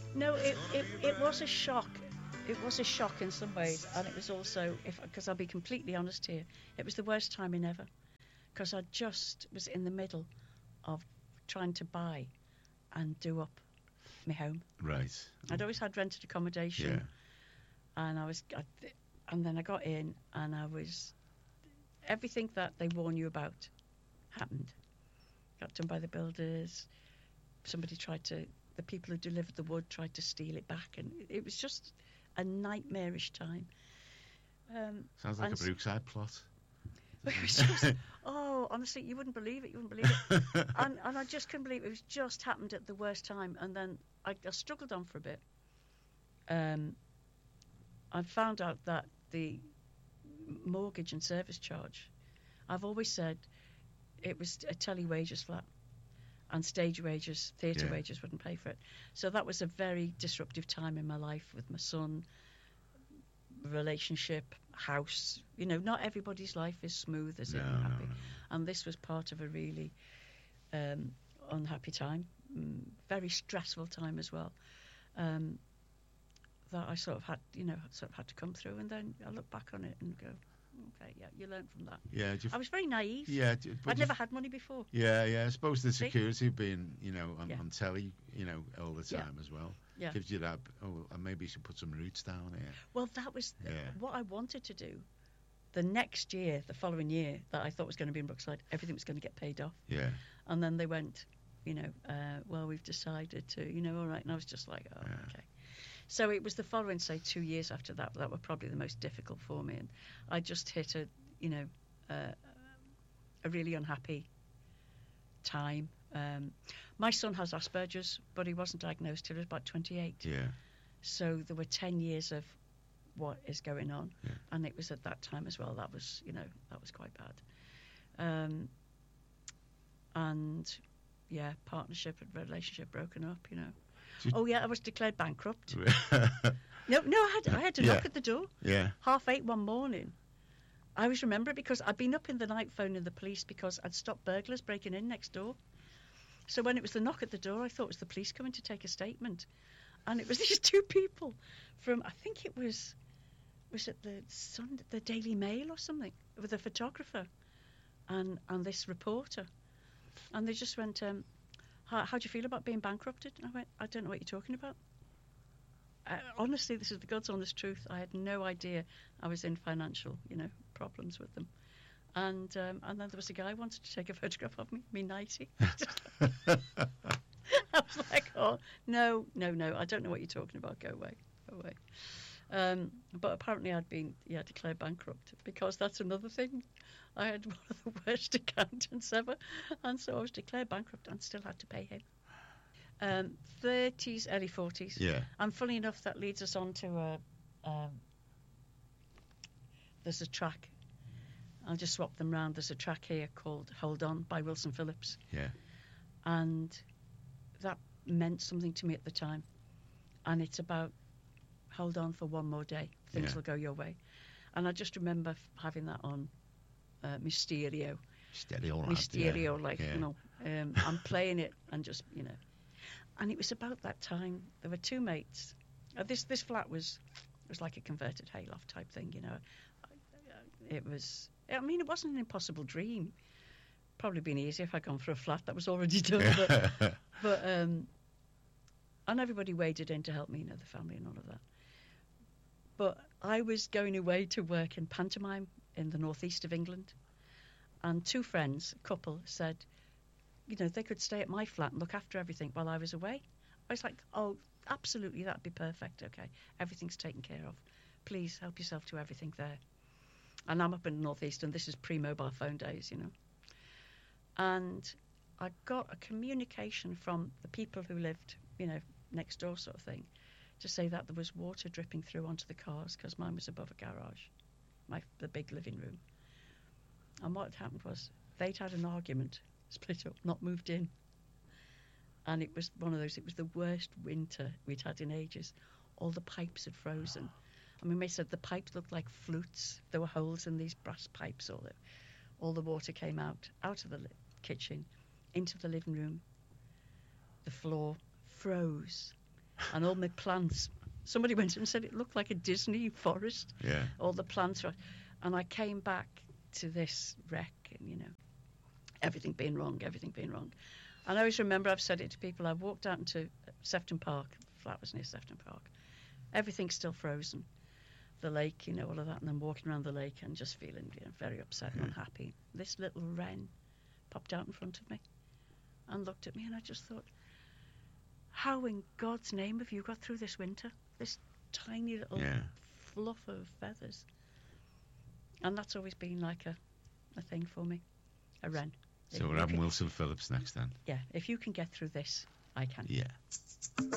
No, it was a shock. It was a shock in some ways, and it was also, if because I'll be completely honest here, it was the worst timing ever because I just was in the middle of trying to buy and do up my home. Right. I'd always had rented accommodation, Yeah. and and then I got in, and I was everything that they warn you about happened. Got done by the builders. Somebody the people who delivered the wood tried to steal it back, and it was just a nightmarish time. Sounds like a and Brookside plot. it was just, oh, honestly, you wouldn't believe it. You wouldn't believe it. And I just couldn't believe it. It was just happened at the worst time. And then I struggled on for a bit. I found out that the mortgage and service charge, I've always said it was a telly wages flat, and stage wages, theatre Yeah. wages wouldn't pay for it. So that was a very disruptive time in my life with my son, relationship, house. You know, not everybody's life is smooth, is it? No, And no, happy. no. And this was part of a really unhappy time, very stressful time as well. That I sort of had to come through, and then I look back on it and go, okay, yeah, you learn from that. Yeah. I was very naive. Yeah. I'd never had money before. Yeah, yeah. I suppose the See? security being, on, Yeah. on telly, all the Yeah. time as well, Yeah. gives you that. Oh, maybe you should put some roots down here. Well, that was Yeah. what I wanted to do. The next year, the following year, that I thought was going to be in Brookside, everything was going to get paid off. Yeah. And then they went, well, we've decided to, all right. And I was just like, oh, Yeah. okay. So it was the following, say, 2 years after that were probably the most difficult for me. And I just hit a really unhappy time. My son has Asperger's, but he wasn't diagnosed till he was about 28. Yeah. So there were 10 years of what is going on. Yeah. And it was at that time as well. That was quite bad. And yeah, partnership and relationship broken up, Did- Oh yeah, I was declared bankrupt. Yeah. No, I had to Yeah. knock at the door. Yeah. 8:30 one morning. I always remember it because I'd been up in the night phoning the police because I'd stopped burglars breaking in next door. So when it was the knock at the door, I thought it was the police coming to take a statement. And it was these two people from, I think it was it the Daily Mail or something, with a photographer and this reporter. And they just went, how do you feel about being bankrupted? And I went, I don't know what you're talking about. Honestly, this is the God's honest truth. I had no idea I was in financial, problems with them. And then there was a guy who wanted to take a photograph of me 90. I was like, oh, no, I don't know what you're talking about. Go away. But apparently I'd been, declared bankrupt because that's another thing. I had one of the worst accountants ever. And so I was declared bankrupt and still had to pay him. 30s, early 40s. Yeah. And funny enough, that leads us on to there's a track. I'll just swap them round. There's a track here called Hold On by Wilson Phillips. Yeah. And that meant something to me at the time. And it's about hold on for one more day. Things Yeah. will go your way. And I just remember having that on my stereo. Stereo. My stereo, Yeah. I'm playing it and just, And it was about that time. There were two mates. This flat was like a converted hayloft type thing, It was. I mean, it wasn't an impossible dream. Probably been easier if I'd gone for a flat that was already done. But and everybody waded in to help me, the family and all of that. But I was going away to work in pantomime in the northeast of England, and two friends, a couple, said, they could stay at my flat and look after everything while I was away. I was like, oh, absolutely, that'd be perfect. Okay, everything's taken care of. Please help yourself to everything there. And I'm up in the northeast, and this is pre-mobile phone days, And I got a communication from the people who lived, next door sort of thing, to say that there was water dripping through onto the cars because mine was above a garage, the big living room. And what had happened was they'd had an argument, split up, not moved in. And it was one of those, it was the worst winter we'd had in ages. All the pipes had frozen. I mean, they said the pipes looked like flutes. There were holes in these brass pipes. All the water came out of the kitchen, into the living room. The floor froze. and all my plants. Somebody went and said it looked like a Disney forest. Yeah. All the plants were, and I came back to this wreck, and everything being wrong. And I always remember, I've said it to people, I've walked out into Sefton Park, the flat was near Sefton Park, everything's still frozen, the lake, all of that, and then walking around the lake and just feeling very upset and unhappy. This little wren popped out in front of me and looked at me, and I just thought, how in God's name have you got through this winter? This tiny little fluff of feathers. And that's always been like a thing for me, a wren. So we're having Wilson Phillips next then. Yeah, if you can get through this, I can. Yeah.